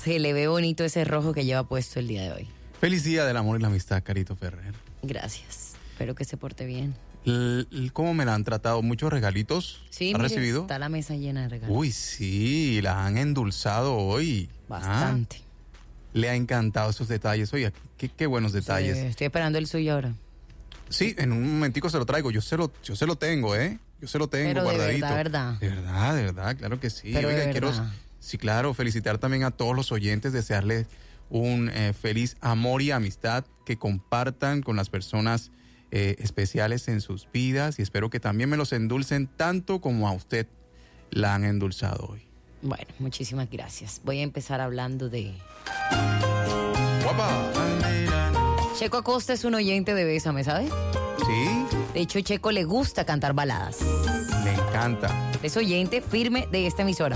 se le ve bonito ese rojo que lleva puesto el día de hoy. Feliz día del amor y la amistad, Carito Ferrer. Gracias. Espero que se porte bien. ¿Cómo me la han tratado? ¿Muchos regalitos? Sí, ¿Ha mire, recibido? está la mesa llena de regalos. Uy, sí, la han endulzado hoy. Bastante. Le ha encantado esos detalles. Oye, qué buenos detalles. Sí, estoy esperando el suyo ahora. Sí, en un momentico se lo traigo. Yo se lo tengo, ¿eh? Yo se lo tengo Pero guardadito. de verdad. De verdad, claro que sí. Pero Oiga, de quiero, verdad. sí, claro, felicitar también a todos los oyentes, desearles un feliz amor y amistad, que compartan con las personas especiales en sus vidas, y espero que también me los endulcen tanto como a usted la han endulzado hoy. Bueno, muchísimas gracias. Voy a empezar hablando de... ¡Guapa! Checo Acosta es un oyente de Bésame, ¿sabes? Sí, De hecho, Checo le gusta cantar baladas. me encanta. Es oyente firme de esta emisora.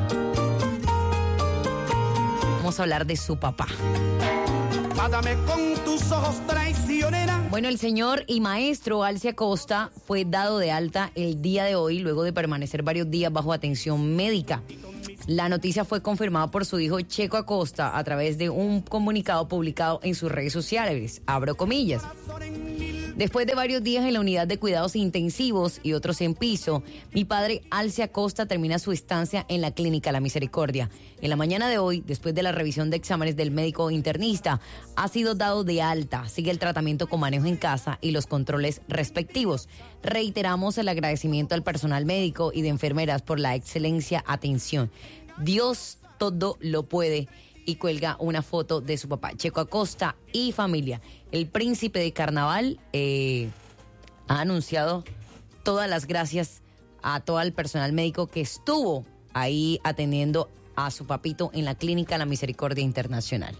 Vamos a hablar de su papá. Mátame con tus ojos, traicionera. Bueno, el señor y maestro Alcia Acosta fue dado de alta el día de hoy luego de permanecer varios días bajo atención médica. La noticia fue confirmada por su hijo Checo Acosta a través de un comunicado publicado en sus redes sociales. Abro comillas. Después de varios días en la unidad de cuidados intensivos y otros en piso, mi padre Alcia Acosta termina su estancia en la clínica La Misericordia. En la mañana de hoy, después de la revisión de exámenes del médico internista, ha sido dado de alta. Sigue el tratamiento con manejo en casa y los controles respectivos. Reiteramos el agradecimiento al personal médico y de enfermeras por la excelente atención. Dios todo lo puede. Y cuelga una foto de su papá, Checo Acosta y familia. El príncipe de carnaval ha anunciado todas las gracias a todo el personal médico que estuvo ahí atendiendo a su papito en la clínica La Misericordia Internacional.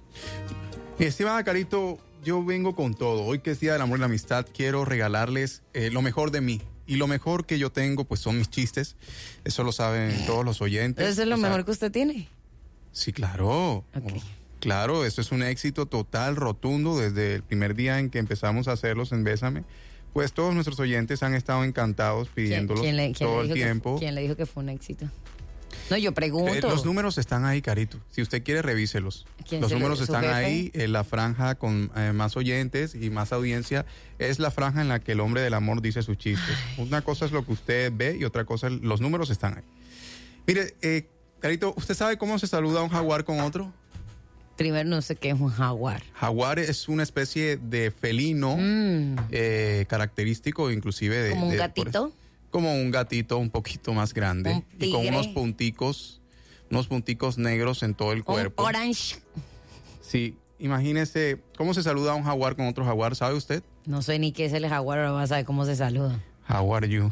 Mi estimada Carito, yo vengo con todo. Hoy que es Día del Amor y la Amistad, quiero regalarles lo mejor de mí. Y lo mejor que yo tengo, pues son mis chistes. Eso lo saben todos los oyentes. ¿Eso es lo mejor que usted tiene? Sí, claro. Ok. Claro, eso es un éxito total, rotundo, desde el primer día en que empezamos a hacerlos en Bésame. Pues todos nuestros oyentes han estado encantados pidiéndolos todo el tiempo. ¿Quién le dijo que fue un éxito? No, yo pregunto. Los números están ahí, Carito. Si usted quiere, revíselos. Los números están ahí. La franja con más oyentes y más audiencia es la franja en la que el hombre del amor dice sus chistes. Una cosa es lo que usted ve y otra cosa, los números están ahí. Mire, Carito, ¿usted sabe cómo se saluda un jaguar con otro? Primero, no sé qué es un jaguar. Jaguar es una especie de felino característico, inclusive de... ¿Como un gatito? Como un gatito un poquito más grande. Y con unos punticos negros en todo el cuerpo. Un orange. Sí, imagínese, ¿cómo se saluda un jaguar con otro jaguar? ¿Sabe usted? No sé ni qué es el jaguar, ahora vas a saber cómo se saluda. How are you?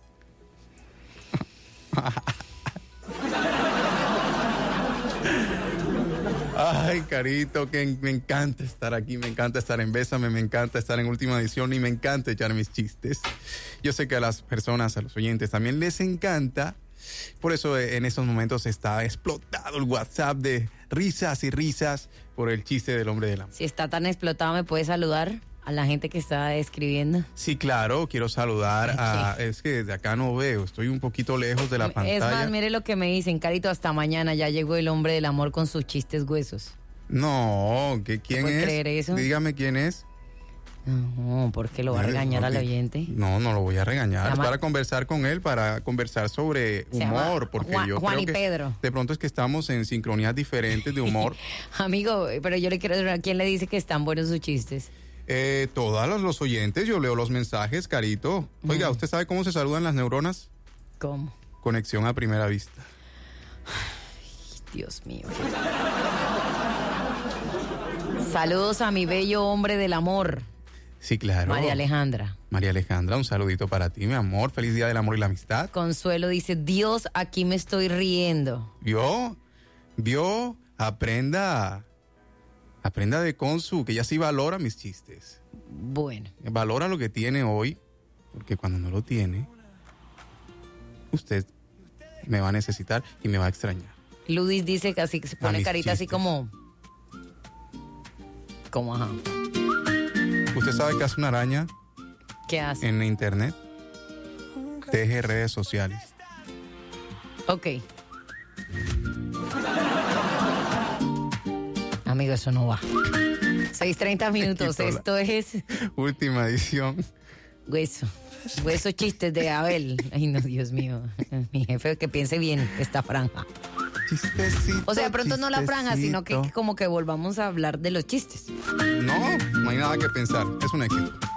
Ay, Carito, que me encanta estar aquí, me encanta estar en Bésame, me encanta estar en Última Edición y me encanta echar mis chistes. Yo sé que a las personas, a los oyentes también les encanta. Por eso en estos momentos está explotado el WhatsApp de risas y risas por el chiste del hombre del amor. Si está tan explotado, ¿me puede saludar a la gente que está escribiendo? Sí, claro, quiero saludar a... Es que desde acá no veo, estoy un poquito lejos de la pantalla. Es más, mire lo que me dicen, Carito, hasta mañana ya llegó el hombre del amor con sus chistes huesos. No, ¿quién ¿Puede es? creer eso? Dígame quién es. No, ¿por qué lo va a regañar al oyente? No, no lo voy a regañar. Es para conversar con él, para conversar sobre humor, porque yo Juan creo y que Pedro. de pronto es que estamos en sincronías diferentes de humor. Amigo, pero yo le quiero decir, ¿a quién le dice que están buenos sus chistes? Todos los oyentes, yo leo los mensajes, Carito. Oiga, ¿usted sabe cómo se saludan las neuronas? ¿Cómo? Conexión a primera vista. Ay, Dios mío. Saludos a mi bello hombre del amor. Sí, claro. María Alejandra. María Alejandra, un saludito para ti, mi amor. Feliz Día del Amor y la Amistad. Consuelo dice, Dios, aquí me estoy riendo. ¿Vio? Aprenda de Consu, que ella sí valora mis chistes. Bueno. Valora lo que tiene hoy, porque cuando no lo tiene, usted me va a necesitar y me va a extrañar. Ludis dice que así se pone carita chistes. Así como ajá. ¿Usted sabe qué hace una araña? ¿Qué hace? En internet. Teje redes sociales. Ok. amigo, eso no va. 6:30 minutos, esto es Última edición. Hueso chistes de Abel. Ay, no, Dios mío. Mi jefe, que piense bien esta franja. Chistecito, O sea, de pronto no la franja, sino que chistecito. como que volvamos a hablar de los chistes. No hay nada que pensar. Es un éxito.